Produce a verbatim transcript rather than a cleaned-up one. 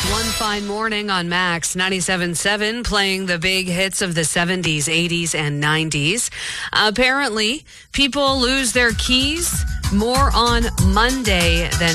One fine morning on Max ninety-seven point seven, playing the big hits of the seventies, eighties, and nineties. Apparently, people lose their keys more on Monday than